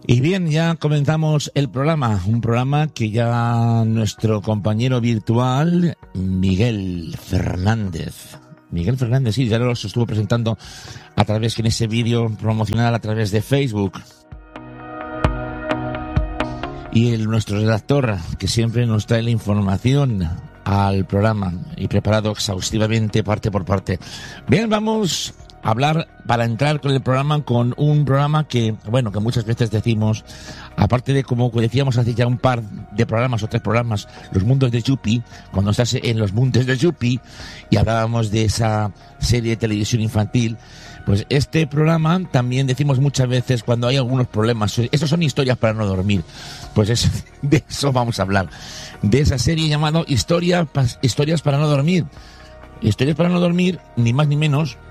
Y bien, ya comenzamos el programa, un programa que ya nuestro compañero virtual, Miguel Fernández, sí, ya lo estuvo presentando a través en ese vídeo promocional a través de Facebook. Y nuestro redactor, que siempre nos trae la información al programa y preparado exhaustivamente parte por parte. Bien, vamos a hablar para entrar con el programa, con un programa que, bueno, que muchas veces decimos, aparte de, como decíamos hace ya un par de programas o 3 programas, los mundos de Yuppie, cuando estás en los montes de Yuppie y hablábamos de esa serie de televisión infantil, pues este programa también decimos muchas veces cuando hay algunos problemas, estos son historias para no dormir, pues de eso vamos a hablar, de esa serie llamada Historias para no dormir. Historias para no dormir, ni más ni menos